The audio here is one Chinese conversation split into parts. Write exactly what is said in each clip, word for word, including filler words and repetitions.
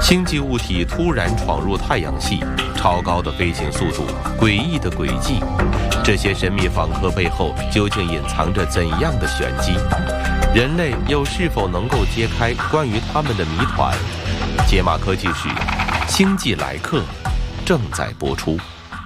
星际物体突然闯入太阳系，超高的飞行速度，诡异的轨迹，这些神秘访客背后究竟隐藏着怎样的玄机？人类又是否能够揭开关于他们的谜团？解码科技史，星际来客正在播出。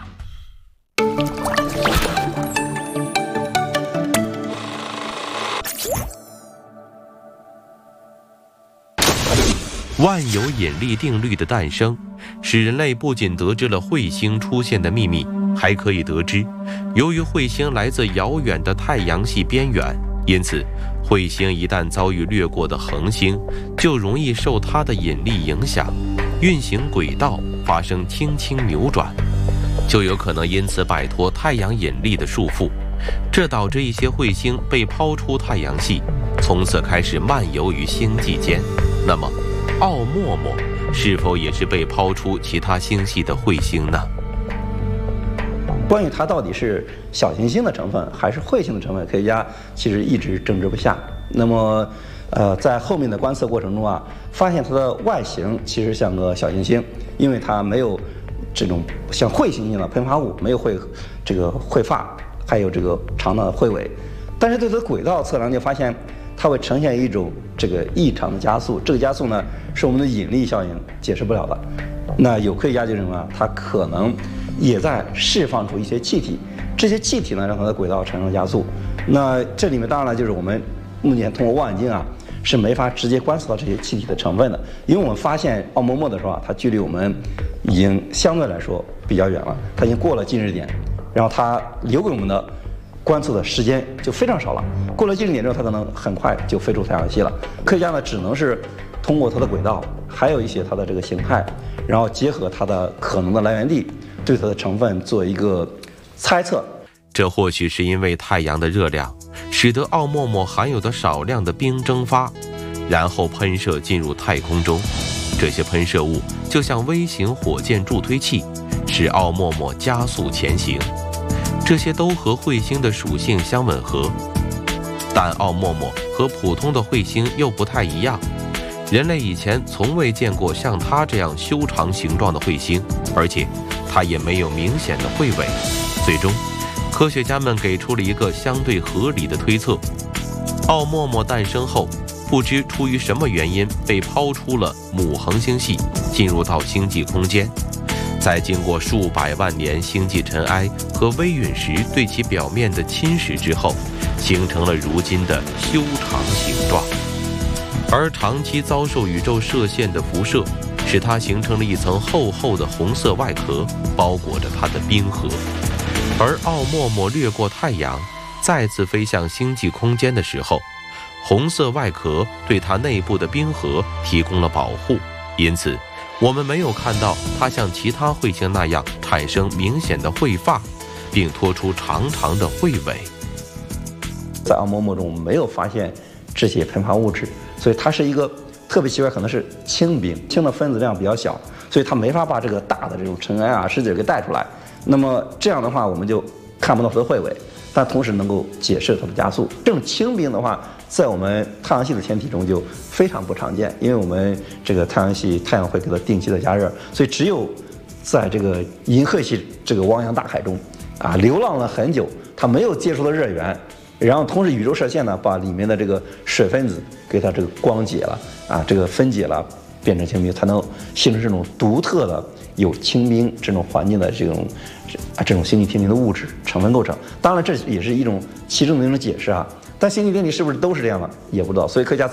万有引力定律的诞生，使人类不仅得知了彗星出现的秘密，还可以得知，由于彗星来自遥远的太阳系边缘，因此彗星一旦遭遇掠过的恒星，就容易受它的引力影响，运行轨道发生轻轻扭转，就有可能因此摆脱太阳引力的束缚。这导致一些彗星被抛出太阳系，从此开始漫游于星际间。那么奥陌陌是否也是被抛出其他星系的彗星呢？ 关于它到底是小行星的成分还是彗星的成分，科学家其实一直争执不下。那么，呃，在后面的观测过程中啊，发现它的外形其实像个小行星，因为它没有这种像彗星一样的喷发物，没有彗这个彗发，还有这个长的彗尾。但是对它的轨道测量就发现，它会呈现一种这个异常的加速，这个加速呢是我们的引力效应解释不了的。那有科学家就认为啊，它可能也在释放出一些气体，这些气体呢让它的轨道产生加速。那这里面当然了，就是我们目前通过望远镜啊是没法直接观测到这些气体的成分的，因为我们发现奥陌陌的时候啊，它距离我们已经相对来说比较远了，它已经过了近日点，然后它留给我们的观测的时间就非常少了，过了近日点之后，它可能很快就飞出太阳系了。科学家呢，只能是通过它的轨道，还有一些它的这个形态，然后结合它的可能的来源地，对它的成分做一个猜测。 这或许是因为太阳的热量，使得奥陌陌含有的少量的冰蒸发，然后喷射进入太空中。这些喷射物就像微型火箭助推器，使奥陌陌加速前行。这些都和彗星的属性相吻合，但奥陌陌和普通的彗星又不太一样。人类以前从未见过像它这样修长形状的彗星，而且它也没有明显的彗尾。最终，科学家们给出了一个相对合理的推测：奥陌陌诞生后，不知出于什么原因被抛出了母恒星系，进入到星际空间。在经过数百万年星际尘埃和微陨石对其表面的侵蚀之后，形成了如今的修长形状。而长期遭受宇宙射线的辐射，使它形成了一层厚厚的红色外壳，包裹着它的冰河。而奥陌陌掠过太阳，再次飞向星际空间的时候，红色外壳对它内部的冰河提供了保护，因此我们没有看到它像其他彗星那样产生明显的彗发，并拖出长长的彗尾。 在奥陌陌中，我们没有发现这些喷发物质，所以它是一个特别奇怪，可能是轻冰，氢的分子量比较小，所以它没法把这个大的这种尘埃啊、石子给带出来。那么这样的话，我们就看不到它的彗尾，但同时能够解释它的加速。这种轻冰的话，在我们太阳系的天体中就非常不常见，因为我们这个太阳系太阳会给它定期的加热，所以只有在这个银河系这个汪洋大海中啊流浪了很久，它没有接触到热源，然后同时宇宙射线呢把里面的这个水分子给它这个光解了啊，这个分解了，变成轻冰，才能形成这种独特的有轻冰这种环境的这种啊这种星际天体的物质成分构成。当然这也是一种其中的一种解释啊，但星际天体是不是都是这样的也不知道，所以科学家